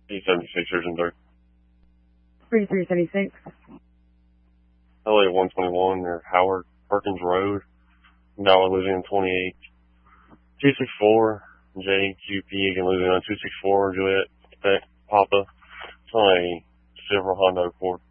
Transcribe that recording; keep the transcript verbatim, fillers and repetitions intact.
D seventy-six, Urgent Dirt. thirty-three seventy-six. L A one twenty-one, near Howard Perkins Road, Dollar, Louisiana twenty-eight. two six four, J Q P, again, Louisiana two six four, Juliet, Papa. It's on a Silver Honda Accord.